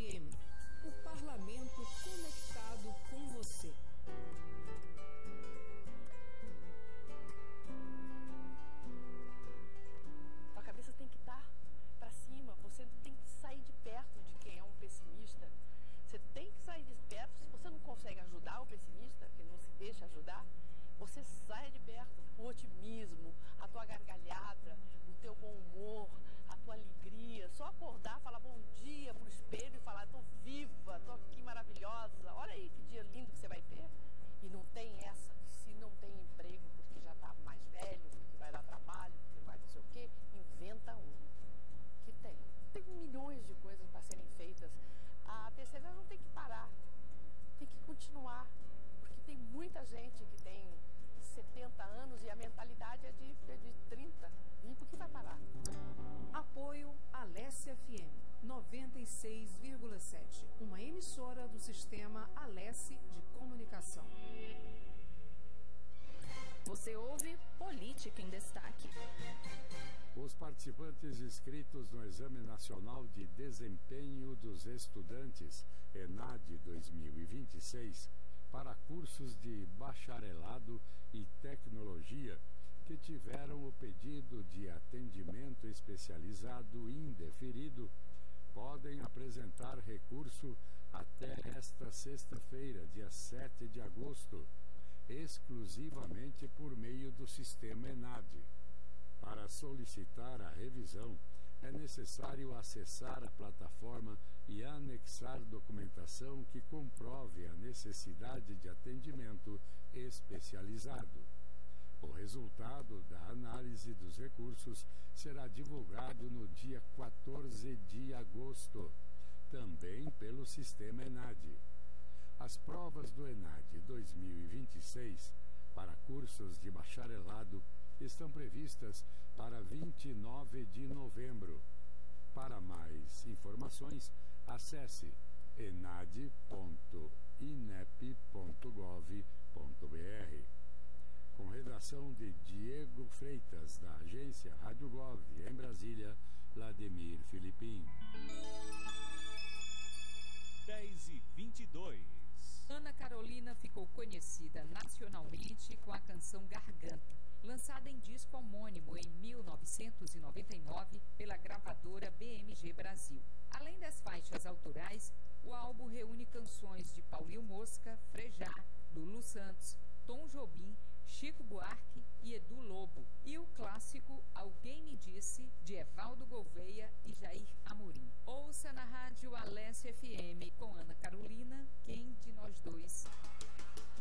FM, o parlamento conectado com você. Sua cabeça tem que estar para cima, você tem que sair de perto de quem é um pessimista. Você tem que sair de perto. Se você não consegue ajudar o pessimista, que não se deixa ajudar, você sai de perto. O otimismo, a tua gargalhada, o teu bom humor, a tua alegria. Só acordar, falar bom dia pro espelho e falar: tô viva, tô aqui maravilhosa. Olha aí que dia lindo que você vai ter. E não tem essa, se não tem emprego porque já tá mais velho, porque vai dar trabalho, porque vai não sei o quê, inventa um. Que tem. Tem milhões de coisas para serem feitas. A terceira não tem que parar, tem que continuar, porque tem muita gente que tem 70 anos e a mentalidade é de 30. E por que vai parar? Apoio Alesse FM 96,7, uma emissora do sistema Alesse de Comunicação. Você ouve Política em Destaque. Os participantes inscritos no Exame Nacional de Desempenho dos Estudantes, ENAD 2026, para cursos de bacharelado e tecnologia, que tiveram o pedido de atendimento especializado indeferido, podem apresentar recurso até esta sexta-feira, dia 7 de agosto, exclusivamente por meio do sistema ENAD. Para solicitar a revisão, é necessário acessar a plataforma e anexar documentação que comprove a necessidade de atendimento especializado. O resultado da análise dos recursos será divulgado no dia 14 de agosto, também pelo sistema ENAD. As provas do ENAD 2026 para cursos de bacharelado estão previstas para 29 de novembro. Para mais informações, acesse enad.inep.gov.br. Com redação de Diego Freitas, da agência Rádio Gov, em Brasília, Vladimir Filipim. 10h22. Ana Carolina ficou conhecida nacionalmente com a canção Garganta, lançada em disco homônimo em 1999 pela gravadora BMG Brasil. Além das faixas autorais, o álbum reúne canções de Paulinho Mosca, Frejá, Lulu Santos, Tom Jobim, Chico Buarque e Edu Lobo, e o clássico Alguém Me Disse, de Evaldo Gouveia e Jair Amorim. Ouça na rádio Alesse FM